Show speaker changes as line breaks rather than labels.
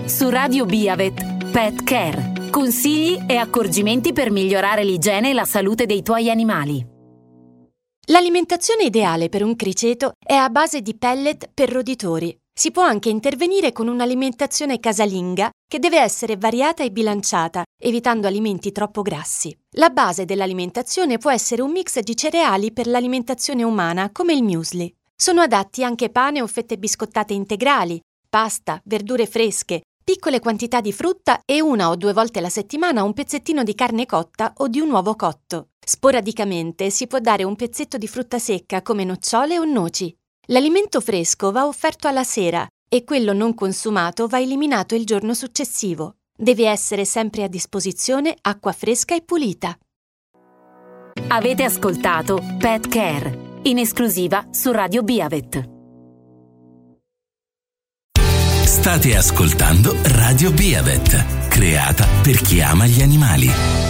Su Radio Biavet, Pet Care. Consigli e accorgimenti per migliorare l'igiene e la salute dei tuoi animali.
L'alimentazione ideale per un criceto è a base di pellet per roditori. Si può anche intervenire con un'alimentazione casalinga che deve essere variata e bilanciata, evitando alimenti troppo grassi. La base dell'alimentazione può essere un mix di cereali per l'alimentazione umana, come il muesli. Sono adatti anche pane o fette biscottate integrali, pasta, verdure fresche, piccole quantità di frutta e 1 o 2 volte alla settimana un pezzettino di carne cotta o di un uovo cotto. Sporadicamente si può dare un pezzetto di frutta secca come nocciole o noci. L'alimento fresco va offerto alla sera e quello non consumato va eliminato il giorno successivo. Deve essere sempre a disposizione acqua fresca e pulita.
Avete ascoltato Pet Care, in esclusiva su Radio Biavet.
State ascoltando Radio Biavet, creata per chi ama gli animali.